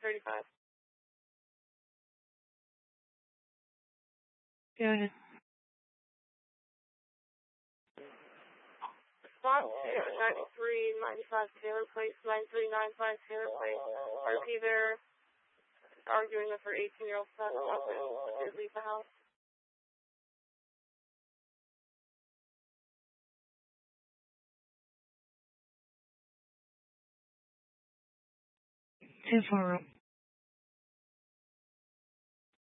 35. Go ahead. Spot 9395 Taylor Place, 9395 Taylor Place. RP there, arguing with her 18-year-old son about to leave the house. 2-4 room.